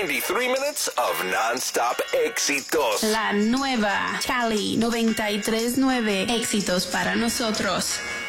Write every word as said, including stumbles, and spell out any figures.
ninety-three minutes of non-stop éxitos. La nueva Cali noventa y tres nueve, éxitos para nosotros.